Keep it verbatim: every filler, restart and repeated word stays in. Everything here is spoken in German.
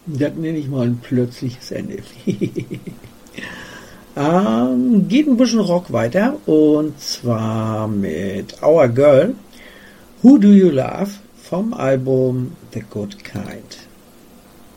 Das nenne ich mal ein plötzliches Ende. ähm, geht ein bisschen Rock weiter und zwar mit Our Girl, Who Do You Love vom Album The Good Kind.